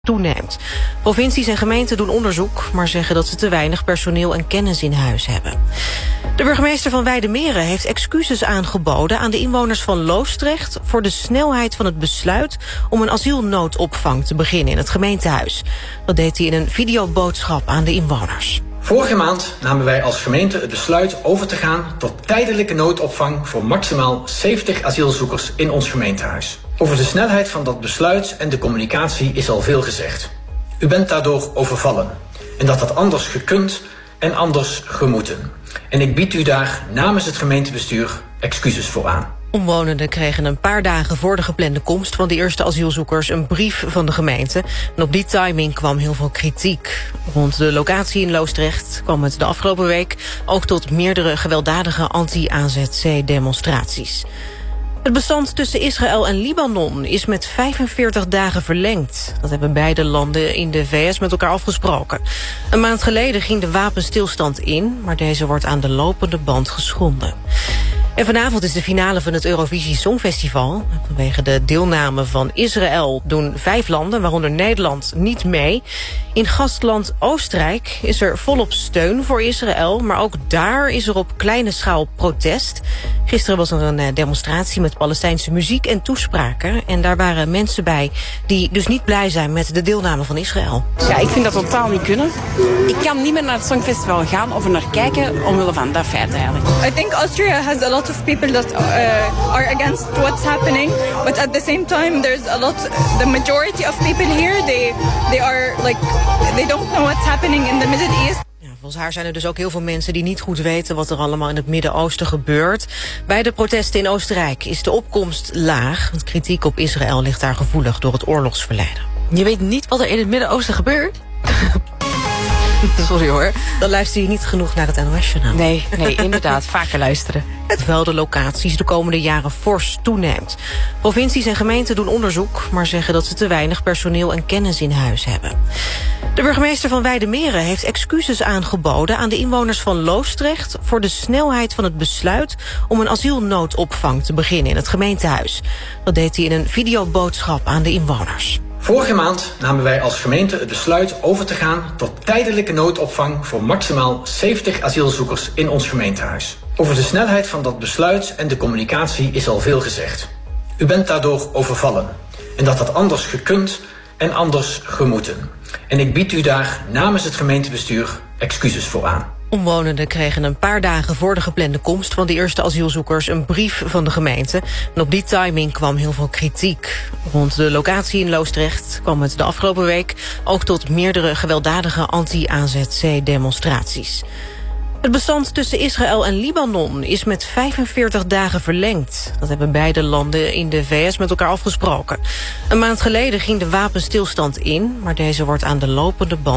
toeneemt. Provincies en gemeenten doen onderzoek, maar zeggen dat ze te weinig personeel en kennis in huis hebben. De burgemeester van Weidemeren heeft excuses aangeboden aan de inwoners van Loosdrecht voor de snelheid van het besluit om een asielnoodopvang te beginnen in het gemeentehuis. Dat deed hij in een videoboodschap aan de inwoners. Vorige maand namen wij als gemeente het besluit over te gaan tot tijdelijke noodopvang voor maximaal 70 asielzoekers in ons gemeentehuis. Over de snelheid van dat besluit en de communicatie is al veel gezegd. U bent daardoor overvallen en dat had anders gekund en anders gemoeten. En ik bied u daar namens het gemeentebestuur excuses voor aan. Omwonenden kregen een paar dagen voor de geplande komst van de eerste asielzoekers een brief van de gemeente. En op die timing kwam heel veel kritiek. Rond de locatie in Loosdrecht kwam het de afgelopen week ook tot meerdere gewelddadige anti-AZC-demonstraties. Het bestand tussen Israël en Libanon is met 45 dagen verlengd. Dat hebben beide landen in de VS met elkaar afgesproken. Een maand geleden ging de wapenstilstand in, maar deze wordt aan de lopende band geschonden. En vanavond is de finale van het Eurovisie Songfestival. Vanwege de deelname van Israël doen 5 landen, waaronder Nederland, niet mee. In gastland Oostenrijk is er volop steun voor Israël, maar ook daar is er op kleine schaal protest. Gisteren was er een demonstratie met Palestijnse muziek en toespraken. En daar waren mensen bij die dus niet blij zijn met de deelname van Israël. Ja, ik vind dat totaal niet kunnen. Ik kan niet meer naar het Songfestival gaan of er naar kijken omwille van dat feit eigenlijk. I think Austria has a lot of people that are against what's happening, but at the same time there's a lot, the majority of people here, they are like, they don't know what's happening in the Middle East. Volgens haar zijn er dus ook heel veel mensen die niet goed weten wat er allemaal in het Midden-Oosten gebeurt. Bij de protesten in Oostenrijk is de opkomst laag. Want kritiek op Israël ligt daar gevoelig door het oorlogsverleden. Je weet niet wat er in het Midden-Oosten gebeurt? Sorry hoor. Dan luister je niet genoeg naar het NOS-journaal. Nee, inderdaad. Vaker luisteren. Terwijl de locaties de komende jaren fors toeneemt. Provincies en gemeenten doen onderzoek, maar zeggen dat ze te weinig personeel en kennis in huis hebben. De burgemeester van Weidemeren heeft excuses aangeboden aan de inwoners van Loosdrecht voor de snelheid van het besluit om een asielnoodopvang te beginnen in het gemeentehuis. Dat deed hij in een videoboodschap aan de inwoners. Vorige maand namen wij als gemeente het besluit over te gaan tot tijdelijke noodopvang voor maximaal 70 asielzoekers in ons gemeentehuis. Over de snelheid van dat besluit en de communicatie is al veel gezegd. U bent daardoor overvallen en dat had anders gekund en anders gemoeten. En ik bied u daar namens het gemeentebestuur excuses voor aan. Omwonenden kregen een paar dagen voor de geplande komst van de eerste asielzoekers een brief van de gemeente. En op die timing kwam heel veel kritiek. Rond de locatie in Loosdrecht kwam het de afgelopen week ook tot meerdere gewelddadige anti-AZC-demonstraties. Het bestand tussen Israël en Libanon is met 45 dagen verlengd. Dat hebben beide landen in de VS met elkaar afgesproken. Een maand geleden ging de wapenstilstand in, maar deze wordt aan de lopende band